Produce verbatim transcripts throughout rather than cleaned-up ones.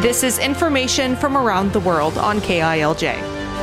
This is information from around the world on K I L J.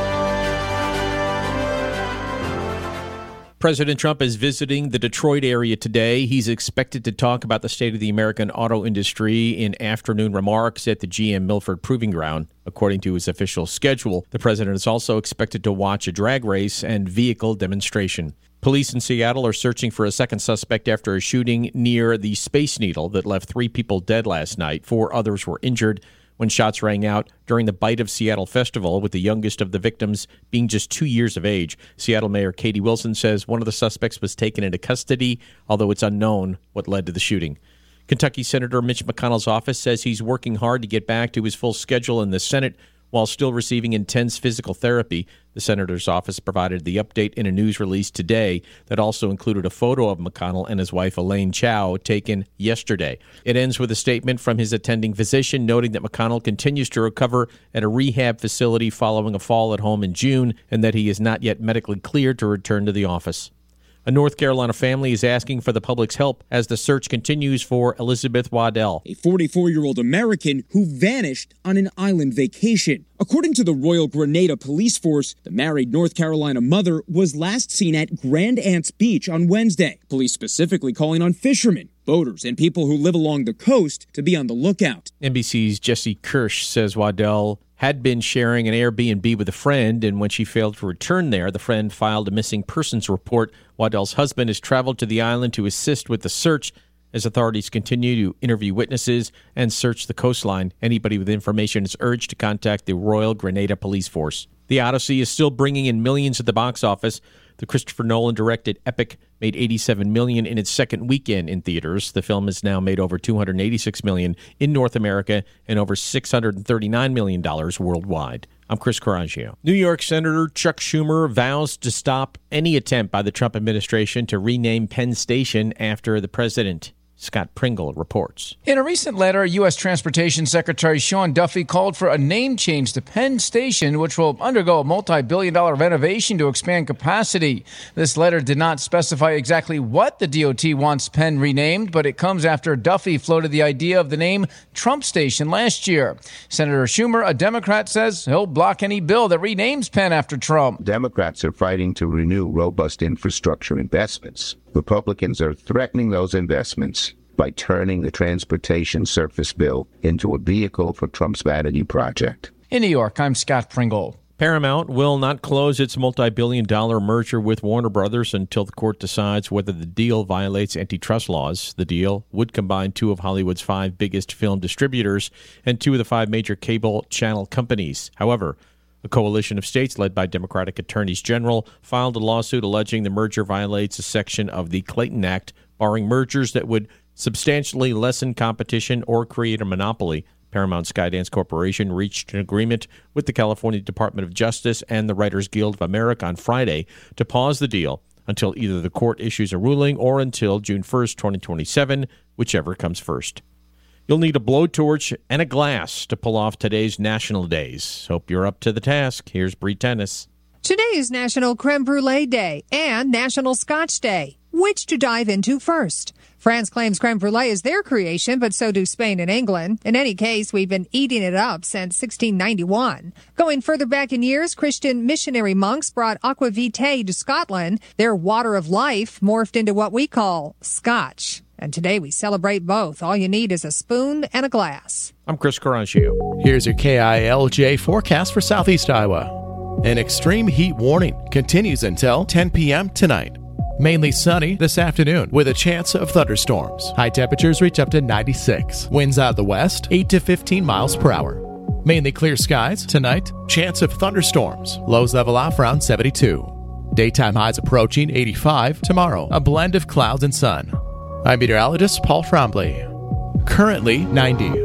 President Trump is visiting the Detroit area today. He's expected to talk about the state of the American auto industry in afternoon remarks at the G M Milford Proving Ground, according to his official schedule. The president is also expected to watch a drag race and vehicle demonstration. Police in Seattle are searching for a second suspect after a shooting near the Space Needle that left three people dead last night. Four others were injured when shots rang out during the Bite of Seattle festival, with the youngest of the victims being just two years of age. Seattle Mayor Katie Wilson says one of the suspects was taken into custody, although it's unknown what led to the shooting. Kentucky Senator Mitch McConnell's office says he's working hard to get back to his full schedule in the Senate while still receiving intense physical therapy. The senator's office provided the update in a news release today that also included a photo of McConnell and his wife Elaine Chao taken yesterday. It ends with a statement from his attending physician noting that McConnell continues to recover at a rehab facility following a fall at home in June and that he is not yet medically cleared to return to the office. A North Carolina family is asking for the public's help as the search continues for Elizabeth Waddell, a forty-four-year-old American who vanished on an island vacation. According to the Royal Grenada Police Force, the married North Carolina mother was last seen at Grand Anse Beach on Wednesday. Police specifically calling on fishermen, boaters, and people who live along the coast to be on the lookout. N B C's Jesse Kirsch says Waddell had been sharing an Airbnb with a friend, and when she failed to return there, the friend filed a missing persons report. Waddell's husband has traveled to the island to assist with the search as authorities continue to interview witnesses and search the coastline. Anybody with information is urged to contact the Royal Grenada Police Force. The Odyssey is still bringing in millions at the box office. The Christopher Nolan-directed epic made eighty-seven million dollars in its second weekend in theaters. The film has now made over two hundred eighty-six million dollars in North America and over six hundred thirty-nine million dollars worldwide. I'm Chris Coraggio. New York Senator Chuck Schumer vows to stop any attempt by the Trump administration to rename Penn Station after the president. Scott Pringle reports. In a recent letter, U S Transportation Secretary Sean Duffy called for a name change to Penn Station, which will undergo a multi-billion dollar renovation to expand capacity. This letter did not specify exactly what the D O T wants Penn renamed, but it comes after Duffy floated the idea of the name Trump Station last year. Senator Schumer, a Democrat, says he'll block any bill that renames Penn after Trump. Democrats are fighting to renew robust infrastructure investments. Republicans are threatening those investments by turning the transportation surface bill into a vehicle for Trump's vanity project. In New York, I'm Scott Pringle. Paramount will not close its multi-billion dollar merger with Warner Brothers until the court decides whether the deal violates antitrust laws. The deal would combine two of Hollywood's five biggest film distributors and two of the five major cable channel companies. However, a coalition of states led by Democratic attorneys general filed a lawsuit alleging the merger violates a section of the Clayton Act, barring mergers that would substantially lessen competition or create a monopoly. Paramount Skydance Corporation reached an agreement with the California Department of Justice and the Writers Guild of America on Friday to pause the deal until either the court issues a ruling or until June first, twenty twenty-seven, whichever comes first. You'll need a blowtorch and a glass to pull off today's National Days. Hope you're up to the task. Here's Bree Tennis. Today is National Creme Brulee Day and National Scotch Day. Which to dive into first? France claims creme brulee is their creation, but so do Spain and England. In any case, we've been eating it up since sixteen ninety-one. Going further back in years, Christian missionary monks brought aqua vitae to Scotland. Their water of life morphed into what we call scotch. And today we celebrate both. All you need is a spoon and a glass. I'm Chris Coraggio. Here's your K I L J forecast for Southeast Iowa. An extreme heat warning continues until ten p.m. tonight. Mainly sunny this afternoon with a chance of thunderstorms. High temperatures reach up to ninety-six. Winds out of the west, eight to fifteen miles per hour. Mainly clear skies tonight. Chance of thunderstorms. Lows level off around seventy-two. Daytime highs approaching eighty-five. Tomorrow, a blend of clouds and sun. I'm meteorologist Paul Frombley. Currently ninety.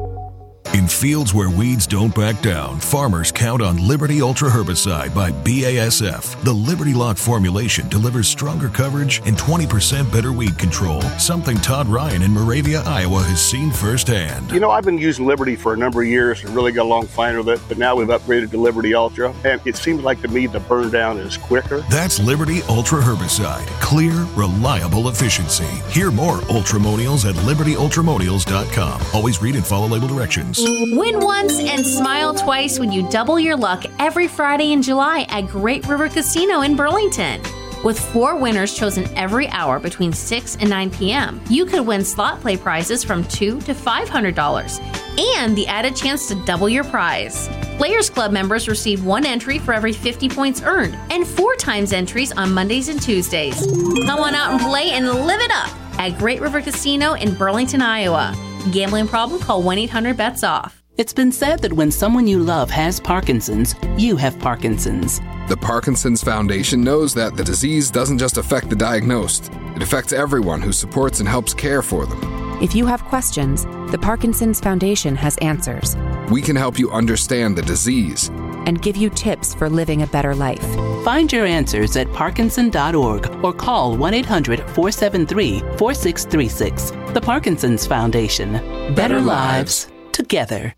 In fields where weeds don't back down, farmers count on Liberty Ultra Herbicide by B A S F. The Liberty Lock formulation delivers stronger coverage and twenty percent better weed control, something Todd Ryan in Moravia, Iowa has seen firsthand. You know, I've been using Liberty for a number of years and really got along fine with it, but now we've upgraded to Liberty Ultra, and it seems like to me the burn down is quicker. That's Liberty Ultra Herbicide. Clear, reliable efficiency. Hear more Ultramonials at liberty ultramonials dot com. Always read and follow label directions. Win once and smile twice when you double your luck every Friday in July at Great River Casino in Burlington. With four winners chosen every hour between six and nine p.m., you could win slot play prizes from two hundred to five hundred dollars and the added chance to double your prize. Players Club members receive one entry for every fifty points earned and four times entries on Mondays and Tuesdays. Come on out and play and live it up at Great River Casino in Burlington, Iowa. Gambling problem? Call one eight hundred bets off. It's been said that when someone you love has Parkinson's, you have Parkinson's. The Parkinson's Foundation knows that the disease doesn't just affect the diagnosed. It affects everyone who supports and helps care for them. If you have questions, the Parkinson's Foundation has answers. We can help you understand the disease and give you tips for living a better life. Find your answers at parkinson dot org or call one eight hundred four seven three four six three six. The Parkinson's Foundation. Better, better lives. Together.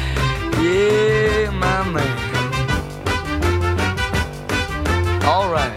Yeah, my man. All right.